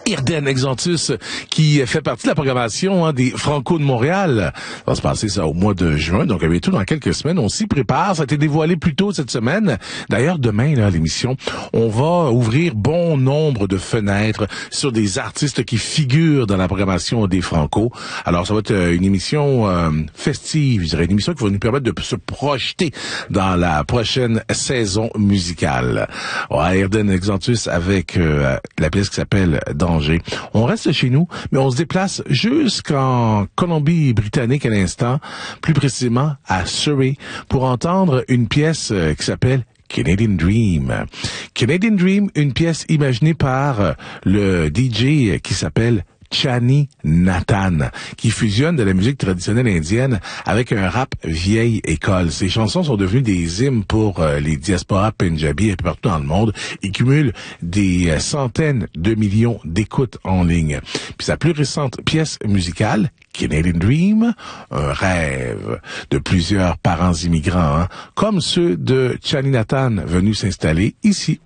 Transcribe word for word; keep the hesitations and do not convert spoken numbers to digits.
Irden Exantus, qui fait partie de la programmation hein, des Franco de Montréal. Ça va se passer ça au mois de juin, donc bientôt dans quelques semaines. On s'y prépare. Ça a été dévoilé plus tôt cette semaine. D'ailleurs, demain, là, à l'émission, on va ouvrir bon nombre de fenêtres sur des artistes qui figurent dans la programmation des Franco. Alors, ça va être une émission euh, festive, je dirais, une émission qui va nous permettre de se projeter dans la prochaine saison musicale. Ouais, Irden Exantus avec euh, la pièce qui s'appelle Danger. On reste chez nous, mais on se déplace jusqu'en Colombie-Britannique à l'instant, plus précisément à Surrey, pour entendre une pièce qui s'appelle Canadian Dream. Canadian Dream, une pièce imaginée par le D J qui s'appelle Chani Nathan, qui fusionne de la musique traditionnelle indienne avec un rap vieille école. Ces chansons sont devenues des hymnes pour euh, les diasporas punjabi et partout dans le monde et cumulent des euh, centaines de millions d'écoutes en ligne. Puis sa plus récente pièce musicale, Canadian Dream, un rêve de plusieurs parents immigrants, hein, comme ceux de Chani Nathan venus s'installer ici